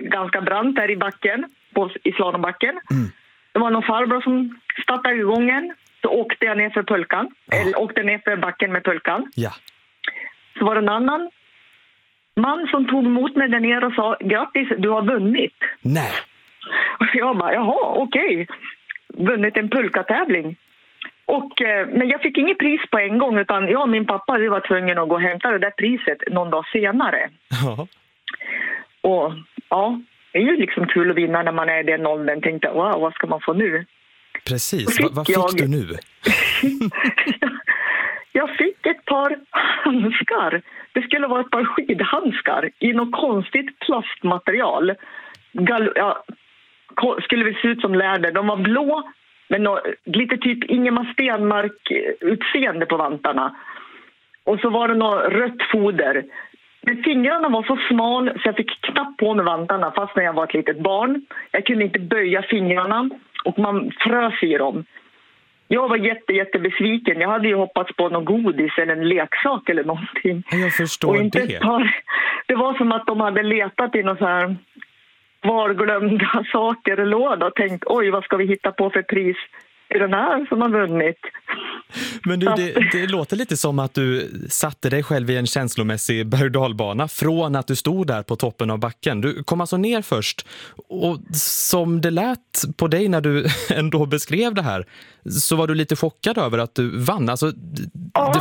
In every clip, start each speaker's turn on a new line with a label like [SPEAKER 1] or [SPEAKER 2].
[SPEAKER 1] ganska brant där i backen, i slalombacken. Det var någon farbror som startade igång en. Så åkte jag ner för pulkan. Eller åkte ner för backen med pulkan.
[SPEAKER 2] Ja.
[SPEAKER 1] Så var det en annan man som tog emot mig där nere och sa: grattis, du har vunnit.
[SPEAKER 2] Nej.
[SPEAKER 1] Och jag bara, jaha, okej. Vunnit en pulkatävling. Men jag fick inget pris på en gång, utan jag och min pappa vi var tvungna att gå och hämta det där priset någon dag senare.
[SPEAKER 2] Ja.
[SPEAKER 1] Och ja, det är ju liksom kul att vinna när man är i den åldern. Tänkte, wow, vad ska man få nu?
[SPEAKER 2] Precis, vad fick du nu?
[SPEAKER 1] Jag fick ett par handskar. Det skulle vara ett par skidhandskar i något konstigt plastmaterial. Skulle väl se ut som läder. De var blå, men lite typ Ingemar Stenmark-utseende på vantarna. Och så var det något rött foder. Men fingrarna var så smal så jag fick knappt på med vantarna fast när jag var ett litet barn. Jag kunde inte böja fingrarna och man frös i dem. Jag var jättebesviken. Jag hade ju hoppats på någon godis eller en leksak eller någonting.
[SPEAKER 2] Jag förstår det.
[SPEAKER 1] Det var som att de hade letat i någon så här varglömda saker i låda och tänkt, oj, vad ska vi hitta på för pris i den här som har vunnit?
[SPEAKER 2] Men du, det låter lite som att du satte dig själv i en känslomässig berg- och dalbana från att du stod där på toppen av backen. Du kom alltså ner först, och som det lät på dig när du ändå beskrev det här, så var du lite chockad över att du vann. Alltså,
[SPEAKER 1] ja,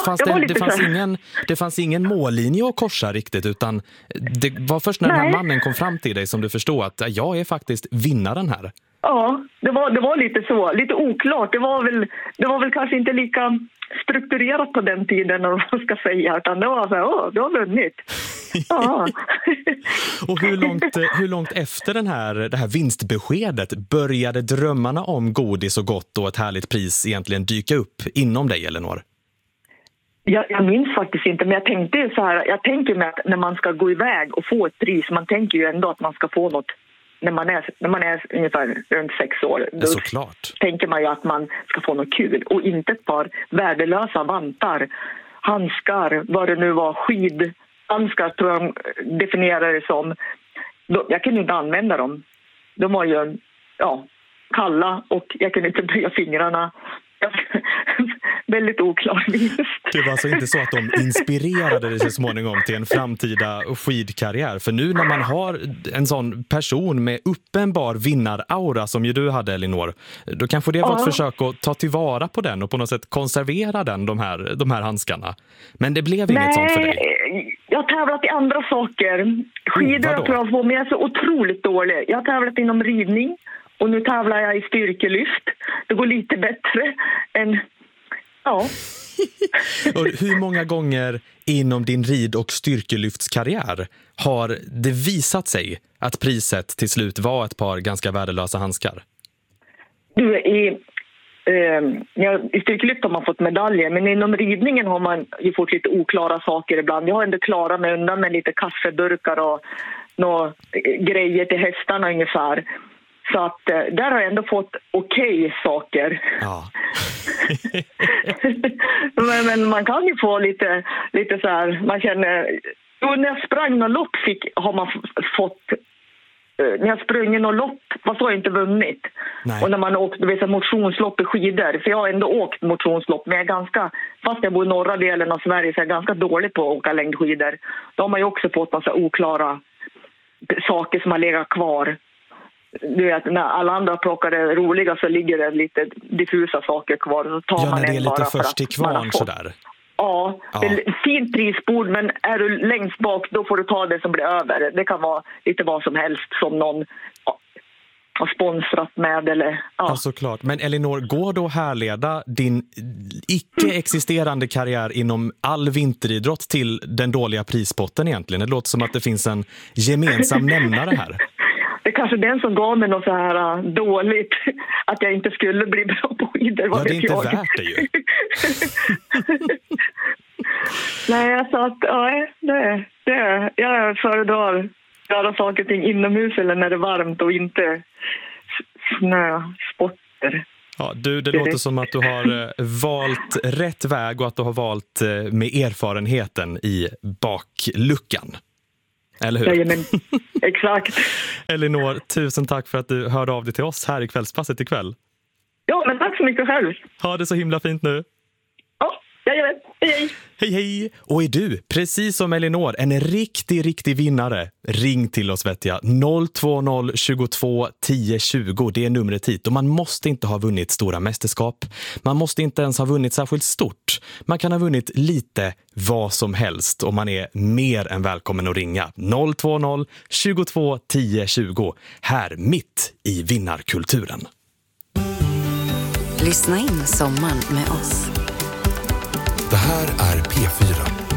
[SPEAKER 2] det fanns ingen mållinje att korsa riktigt, utan det var först när den här mannen kom fram till dig som du förstod att jag är faktiskt vinnaren här.
[SPEAKER 1] Ja, det var lite så. Lite oklart. Det var väl kanske inte lika strukturerat på den tiden, när man ska säga. Utan det var så här, du har vunnit. Ja.
[SPEAKER 2] Och hur långt efter det här vinstbeskedet började drömmarna om godis och gott och ett härligt pris egentligen dyka upp inom dig, Elinor?
[SPEAKER 1] Jag minns faktiskt inte, men jag tänkte ju så här. Jag tänker mig att när man ska gå iväg och få ett pris, man tänker ju ändå att man ska få något. När man är ungefär runt 6 år, då tänker man ju att man ska få något kul. Och inte ett par värdelösa vantar, handskar, vad det nu var, skidhandskar tror jag definierar det som. Jag kunde inte använda dem. De var ju kalla och jag kunde inte böja fingrarna. Väldigt oklar vinst. Det
[SPEAKER 2] var alltså inte så att de inspirerade dig så småningom till en framtida skidkarriär. För nu när man har en sån person med uppenbar vinnaraura som ju du hade, Elinor, då kanske det var ett försök att ta tillvara på den och på något sätt konservera de här handskarna. Men det blev inget sånt för dig.
[SPEAKER 1] Jag har tävlat i andra saker. Skidor jag prövat på, men jag är så otroligt dålig. Jag har tävlat inom ridning. Och nu tävlar jag i styrkelyft. Det går lite bättre än... Ja.
[SPEAKER 2] Och hur många gånger inom din rid- och styrkelyftskarriär har det visat sig att priset till slut var ett par ganska värdelösa handskar?
[SPEAKER 1] I styrkelyft har man fått medaljer, men inom ridningen har man ju fått lite oklara saker ibland. Jag har ändå klarat mig undan med lite kaffeburkar och några grejer till hästarna ungefär. Så att där har jag ändå fått okej saker. Ja. men man kan ju få lite så här, man känner... När jag sprang något lopp har man fått... När jag sprungit något lopp, vad så har jag inte vunnit. Nej. Och när man åkt motionslopp i skidor, för jag har ändå åkt motionslopp, men jag är ganska, fast jag bor i norra delen av Sverige så är jag ganska dålig på att åka längdskidor. Då har man ju också fått massa oklara saker som har legat kvar. Du vet, när alla andra plockar det roliga så ligger det lite diffusa saker kvar. Så tar man
[SPEAKER 2] när det är lite först till kvarn sådär.
[SPEAKER 1] Ja, det är ett fint prisbord, men är du längst bak då får du ta det som blir över. Det kan vara lite vad som helst som någon har sponsrat med. Eller,
[SPEAKER 2] ja, såklart. Men Elinor, går då härleda din icke-existerande karriär inom all vinteridrott till den dåliga prispotten egentligen? Det låter som att det finns en gemensam nämnare här.
[SPEAKER 1] Det är kanske den som gav mig något så här dåligt att jag inte skulle bli bra på skidor.
[SPEAKER 2] Ja, det är inte värt det ju.
[SPEAKER 1] Nej, jag sa att jag föredrar göra saker och ting inomhus eller när det är varmt och inte snösporter.
[SPEAKER 2] Ja, det låter som att du har valt rätt väg och att du har valt med erfarenheten i bakluckan. Eller hur?
[SPEAKER 1] Jajamän, exakt.
[SPEAKER 2] Elinor, tusen tack för att du hörde av dig till oss här i Kvällspasset ikväll.
[SPEAKER 1] Ja, men tack så mycket själv.
[SPEAKER 2] Ha det så himla fint nu.
[SPEAKER 1] Ja, jajamän. Hej, hej.
[SPEAKER 2] Hej, hej! Och är du, precis som Elinor, en riktig vinnare? Ring till oss, vet jag. 020 22 10 20. Det är numret hit. Och man måste inte ha vunnit stora mästerskap. Man måste inte ens ha vunnit särskilt stort. Man kan ha vunnit lite vad som helst. Och man är mer än välkommen att ringa. 020 22 10 20. Här mitt i vinnarkulturen.
[SPEAKER 3] Lyssna in sommaren med oss.
[SPEAKER 4] Det här är P4.